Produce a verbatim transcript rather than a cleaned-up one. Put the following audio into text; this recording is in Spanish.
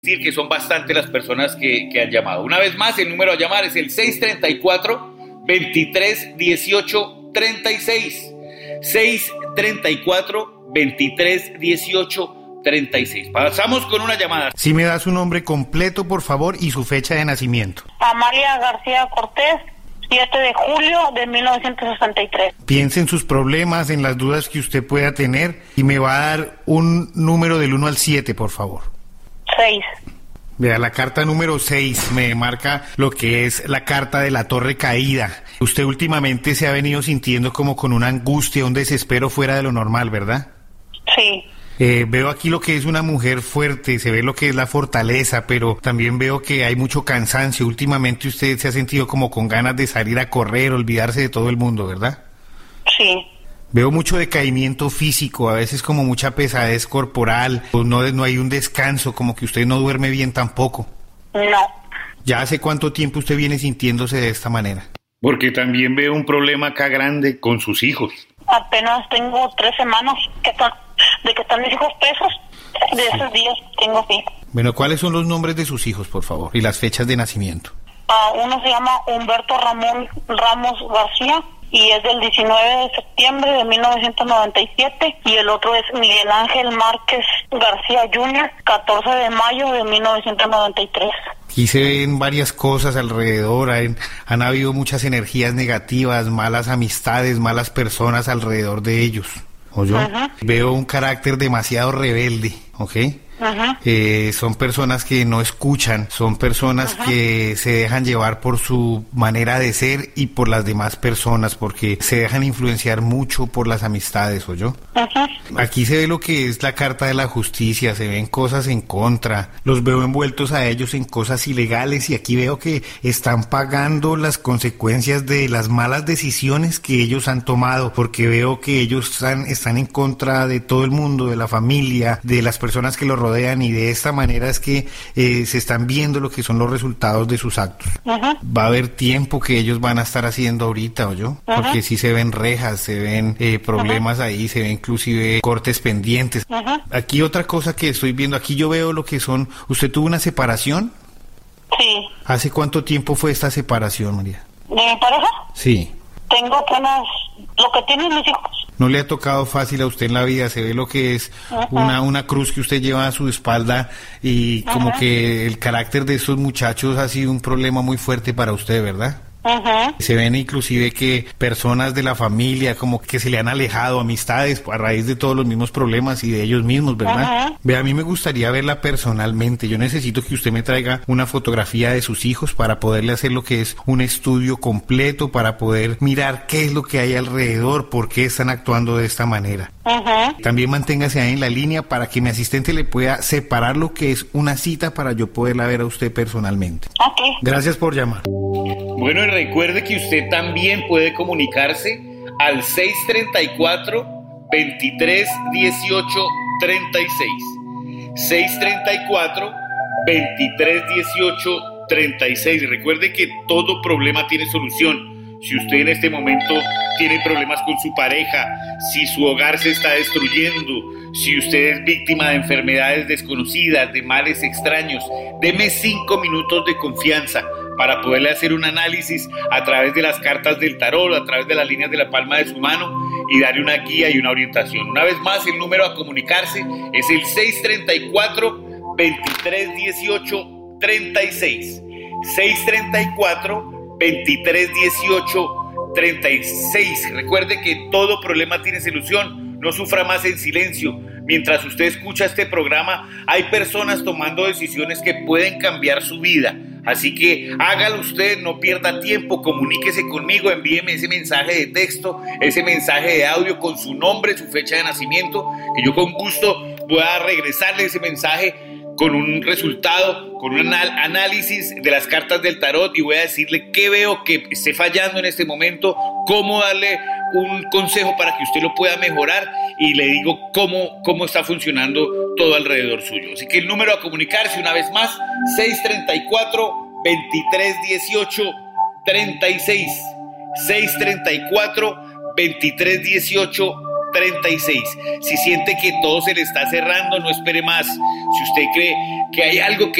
decir que son bastante las personas que, que han llamado. Una vez más, el número a llamar es el seis treinta y cuatro, veintitrés dieciocho, treinta y seis. seis treinta y cuatro, veintitrés dieciocho, treinta y seis. Pasamos con una llamada. Si me da su nombre completo, por favor, y su fecha de nacimiento. Amalia García Cortés, siete de julio de mil novecientos sesenta y tres. Piense en sus problemas, en las dudas que usted pueda tener, y me va a dar un número del uno al siete, por favor. seis. Vea, la carta número seis me marca lo que es la carta de la torre caída. Usted últimamente se ha venido sintiendo como con una angustia, un desespero fuera de lo normal, ¿verdad? Sí. Eh, veo aquí lo que es una mujer fuerte, se ve lo que es la fortaleza, pero también veo que hay mucho cansancio. Últimamente usted se ha sentido como con ganas de salir a correr, olvidarse de todo el mundo, ¿verdad? Sí. Veo mucho decaimiento físico, a veces como mucha pesadez corporal, o no, no hay un descanso, como que usted no duerme bien tampoco. No. ¿Ya hace cuánto tiempo usted viene sintiéndose de esta manera? Porque también veo un problema acá grande con sus hijos. Apenas tengo tres semanas que están, de que están mis hijos presos. De esos días tengo sí. Bueno, ¿cuáles son los nombres de sus hijos, por favor? Y las fechas de nacimiento. Uh, uno se llama Humberto Ramón Ramos García y es del diecinueve de septiembre de mil novecientos noventa y siete, y el otro es Miguel Ángel Márquez García junior, catorce de mayo de mil novecientos noventa y tres. Aquí se ven varias cosas alrededor, han, han habido muchas energías negativas, malas amistades, malas personas alrededor de ellos, ¿oyó? Uh-huh. Veo un carácter demasiado rebelde, ¿ok? Uh-huh. Eh, son personas que no escuchan, son personas uh-huh. que se dejan llevar por su manera de ser y por las demás personas, porque se dejan influenciar mucho por las amistades, ¿oyó? Uh-huh. Aquí se ve lo que es la carta de la justicia, se ven cosas en contra, los veo envueltos a ellos en cosas ilegales, y aquí veo que están pagando las consecuencias de las malas decisiones que ellos han tomado, porque veo que ellos están, están en contra de todo el mundo, de la familia, de las personas que los rodean, y de esta manera es que eh, se están viendo lo que son los resultados de sus actos. Uh-huh. Va a haber tiempo que ellos van a estar haciendo ahorita, ¿oyó? Uh-huh. Porque sí se ven rejas, se ven eh, problemas uh-huh. ahí, se ven inclusive cortes pendientes. Uh-huh. Aquí otra cosa que estoy viendo, aquí yo veo lo que son, ¿usted tuvo una separación? Sí. ¿Hace cuánto tiempo fue esta separación, María? ¿De mi pareja? Sí. Tengo apenas lo que tienen mis hijos. No le ha tocado fácil a usted en la vida, se ve lo que es uh-huh. una, una cruz que usted lleva a su espalda, y como uh-huh. que el carácter de estos muchachos ha sido un problema muy fuerte para usted, ¿verdad? Uh-huh. Se ven inclusive que personas de la familia como que se le han alejado, amistades, a raíz de todos los mismos problemas y de ellos mismos, ¿verdad? Uh-huh. Ve, a mí me gustaría verla personalmente. Yo necesito que usted me traiga una fotografía de sus hijos para poderle hacer lo que es un estudio completo, para poder mirar qué es lo que hay alrededor, por qué están actuando de esta manera. Uh-huh. También manténgase ahí en la línea para que mi asistente le pueda separar lo que es una cita para yo poderla ver a usted personalmente. Okay. Gracias por llamar. Bueno, y recuerde que usted también puede comunicarse al seis treinta y cuatro, veintitrés dieciocho, treinta y seis. seis treinta y cuatro, veintitrés dieciocho, treinta y seis. Recuerde que todo problema tiene solución. Si usted en este momento tiene problemas con su pareja, si su hogar se está destruyendo, si usted es víctima de enfermedades desconocidas, de males extraños, deme cinco minutos de confianza para poderle hacer un análisis a través de las cartas del tarot, a través de las líneas de la palma de su mano, y darle una guía y una orientación. Una vez más, el número a comunicarse es el seis treinta y cuatro, veintitrés dieciocho, treinta y seis. seis treinta y cuatro, veintitrés dieciocho, treinta y seis. Recuerde que todo problema tiene solución. No sufra más en silencio. Mientras usted escucha este programa, hay personas tomando decisiones que pueden cambiar su vida. Así que hágalo usted, no pierda tiempo, comuníquese conmigo, envíeme ese mensaje de texto, ese mensaje de audio con su nombre, su fecha de nacimiento, que yo con gusto voy a regresarle ese mensaje con un resultado, con un anal- análisis de las cartas del tarot, y voy a decirle qué veo que esté fallando en este momento, cómo darle un consejo para que usted lo pueda mejorar, y le digo cómo, cómo está funcionando todo alrededor suyo. Así que el número a comunicarse una vez más, seis treinta y cuatro, veintitrés dieciocho, treinta y seis. seis treinta y cuatro, veintitrés dieciocho, treinta y seis. Si siente que todo se le está cerrando, no espere más. Si usted cree que hay algo que